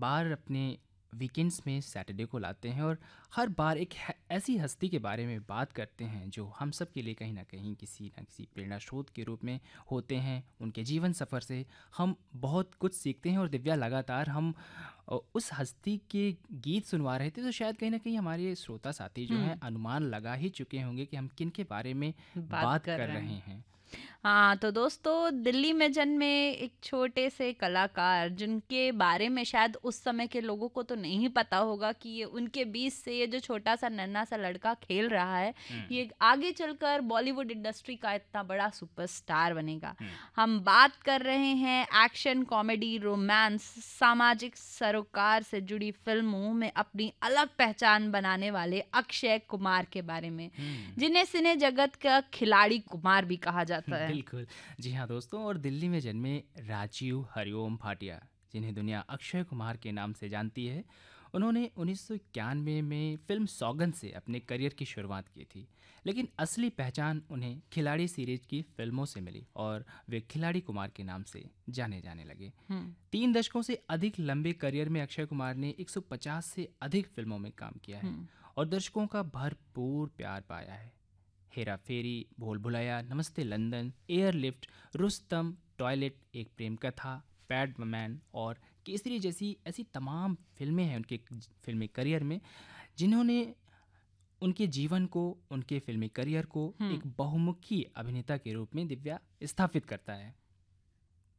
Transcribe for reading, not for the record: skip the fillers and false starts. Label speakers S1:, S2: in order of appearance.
S1: बार अपने वीकेंड्स में सैटरडे को लाते हैं और हर बार एक ऐसी हस्ती के बारे में बात करते हैं जो हम सब के लिए कहीं ना किसी प्रेरणा स्रोत के रूप में होते हैं। उनके जीवन सफ़र से हम बहुत कुछ सीखते हैं और दिव्या लगातार हम उस हस्ती के गीत सुनवा रहे थे, तो शायद कहीं ना कहीं हमारे श्रोता साथी जो हैं
S2: हुँ,
S1: अनुमान लगा ही चुके होंगे कि हम किन के बारे में
S2: बात
S1: बात
S2: कर
S1: कर
S2: रहे
S1: रहे
S2: हैं।
S1: हैं।
S2: हाँ, तो दोस्तों दिल्ली में जन्मे एक छोटे से कलाकार जिनके बारे में शायद उस समय के लोगों को तो नहीं पता होगा कि ये उनके बीच से ये जो छोटा सा नन्हा सा लड़का खेल रहा है,
S1: हम्म।
S2: ये आगे चलकर बॉलीवुड इंडस्ट्री का इतना बड़ा सुपरस्टार बनेगा।
S1: हम्म।
S2: हम बात कर रहे हैं एक्शन, कॉमेडी, रोमांस, सामाजिक सरोकार से जुड़ी फिल्मों में अपनी अलग पहचान बनाने वाले अक्षय कुमार के बारे में,
S1: हम्म।
S2: जिन्हें सिने जगत का खिलाड़ी कुमार भी कहा जाता है।
S1: बिल्कुल। जी हाँ दोस्तों, और दिल्ली में जन्मे राजीव हरिओम भाटिया, जिन्हें दुनिया अक्षय कुमार के नाम से जानती है, उन्होंने 1991 में फिल्म सौगंध से अपने करियर की शुरुआत की थी। लेकिन असली पहचान उन्हें खिलाड़ी सीरीज की फिल्मों से मिली और वे खिलाड़ी कुमार के नाम से जाने जाने लगे।
S2: हुँ,
S1: 3 दशकों से अधिक लंबे करियर में अक्षय कुमार ने 150 से अधिक फिल्मों में काम किया
S2: हुँ,
S1: है और दर्शकों का भरपूर प्यार पाया है। हेरा फेरी, भूल भुलैया, नमस्ते लंदन, एयरलिफ्ट, रुस्तम, टॉयलेट, एक प्रेम कथा, पैडमैन और केसरी जैसी ऐसी तमाम फिल्में हैं उनके फिल्मी करियर में, जिन्होंने उनके जीवन को, उनके फिल्मी करियर को
S2: हुँ।
S1: एक बहुमुखी अभिनेता के रूप में दिव्या स्थापित करता है।